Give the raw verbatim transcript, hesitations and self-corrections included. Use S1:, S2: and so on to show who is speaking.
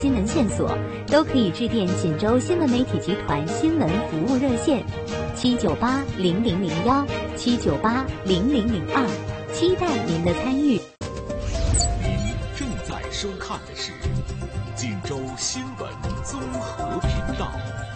S1: 新闻线索，都可以致电锦州新闻媒体集团新闻服务热线七九八零零零幺七九八零零零二，期待您的参与。
S2: 您正在收看的是锦州新闻综合频道。